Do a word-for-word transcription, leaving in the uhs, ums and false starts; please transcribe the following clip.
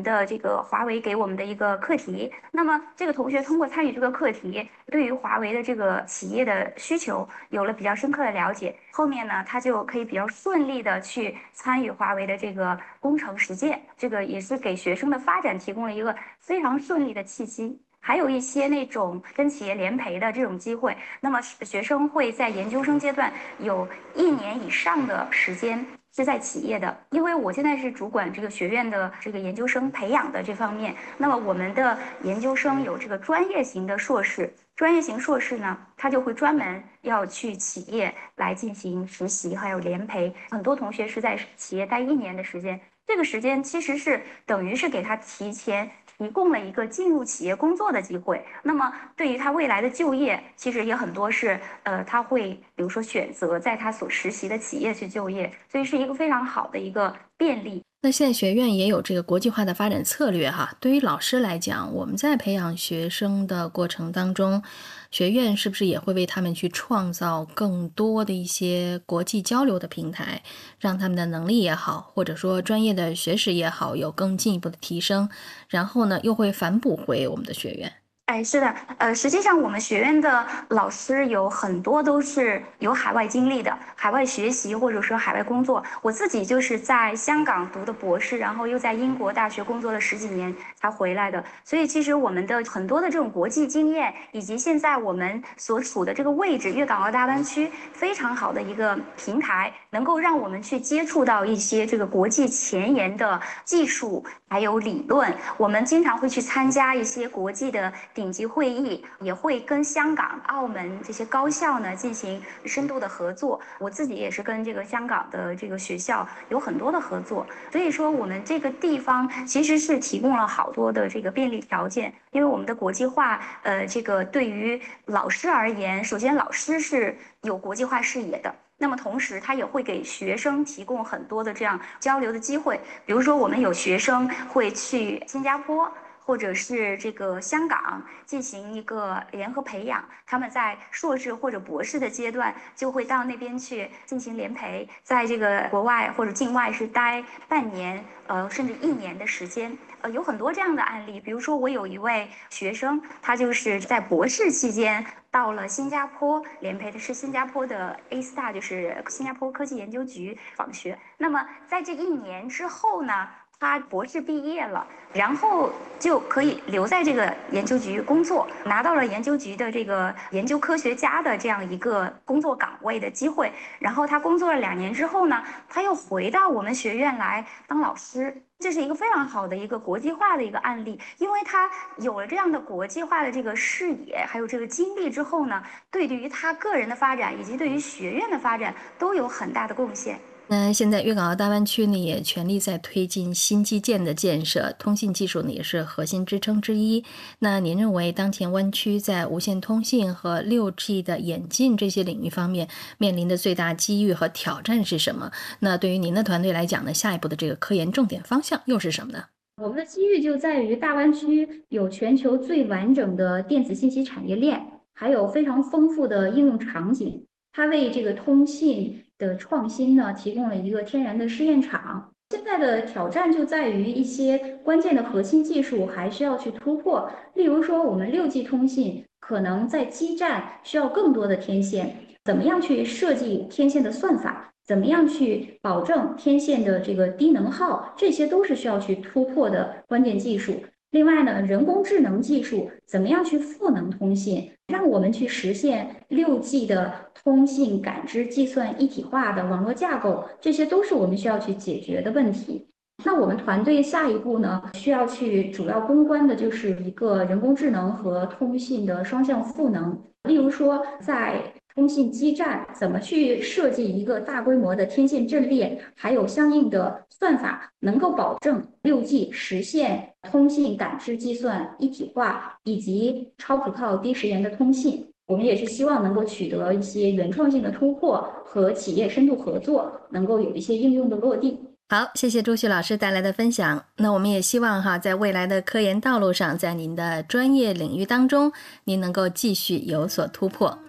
的这个华为给我们的一个课题。那么这个同学通过参与这个课题，对于华为的这个企业的需求有了比较深刻的了解。后面呢，他就可以比较顺利的去参与华为的这个工程实践，这个也是给学生的发展提供了一个非常顺利的契机。还有一些那种跟企业联培的这种机会，那么学生会在研究生阶段有一年以上的时间是在企业的。因为我现在是主管这个学院的这个研究生培养的这方面，那么我们的研究生有这个专业型的硕士，专业型硕士呢，他就会专门要去企业来进行实习，还有联培。很多同学是在企业待一年的时间，这个时间其实是等于是给他提前提供了一个进入企业工作的机会。那么对于他未来的就业，其实也很多是呃他会比如说选择在他所实习的企业去就业，所以是一个非常好的一个便利。 那现在学院也有这个国际化的发展策略哈，对于老师来讲，我们在培养学生的过程当中，学院是不是也会为他们去创造更多的一些国际交流的平台，让他们的能力也好，或者说专业的学识也好，有更进一步的提升，然后呢，又会反哺回我们的学院？ 哎，是的，呃，实际上我们学院的老师有很多都是有海外经历的，海外学习或者说海外工作。我自己就是在香港读的博士，然后又在英国大学工作了十几年才回来的。所以其实我们的很多的这种国际经验，以及现在我们所处的这个位置——粤港澳大湾区，非常好的一个平台，能够让我们去接触到一些这个国际前沿的技术还有理论。我们经常会去参加一些国际的顶级会议，也会跟香港、澳门这些高校呢进行深度的合作。我自己也是跟这个香港的这个学校有很多的合作，所以说我们这个地方其实是提供了好多的这个便利条件。因为我们的国际化，呃，这个对于老师而言，首先老师是有国际化视野的。那么同时，他也会给学生提供很多的这样交流的机会。比如说，我们有学生会去新加坡，或者是这个香港进行一个联合培养，他们在硕士或者博士的阶段就会到那边去进行联培，在这个国外或者境外是待半年，呃，甚至一年的时间。呃，有很多这样的案例。比如说，我有一位学生，他就是在博士期间到了新加坡联培的，是新加坡的 A Star，就是新加坡科技研究局访学。那么在这一年之后呢，他博士毕业了，然后就可以留在这个研究局工作，拿到了研究局的这个研究科学家的这样一个工作岗位的机会。然后他工作了两年之后呢，他又回到我们学院来当老师。这是一个非常好的一个国际化的一个案例。因为他有了这样的国际化的这个视野，还有这个经历之后呢，对于他个人的发展以及对于学院的发展都有很大的贡献。 那现在粤港澳大湾区呢，也全力在推进新基建的建设，通信技术呢也是核心支撑之一。那您认为当前湾区在无线通信和 六 G 的演进这些领域方面面临的最大机遇和挑战是什么？那对于您的团队来讲呢，下一步的这个科研重点方向又是什么呢？ 我们的机遇就在于大湾区有全球最完整的电子信息产业链，还有非常丰富的应用场景。它为这个通信的创新呢提供了一个天然的试验场。现在的挑战就在于一些关键的核心技术还需要去突破，例如说我们 六 G 通信可能在基站需要更多的天线，怎么样去设计天线的算法，怎么样去保证天线的这个低能耗，这些都是需要去突破的关键技术。另外呢，人工智能技术怎么样去赋能通信，让我们去实现 六 G 的通信感知计算一体化的网络架构，这些都是我们需要去解决的问题。那我们团队下一步呢，需要去主要攻关的就是一个人工智能和通信的双向赋能。例如说，在通信基站怎么去设计一个大规模的天线阵列，还有相应的算法，能够保证 六 G 实现通信感知计算一体化以及超可靠低时延的通信。我们也是希望能够取得一些原创性的突破和企业深度合作，能够有一些应用的落地。 好，谢谢朱旭老师带来的分享。那我们也希望哈，在未来的科研道路上，在您的专业领域当中，您能够继续有所突破。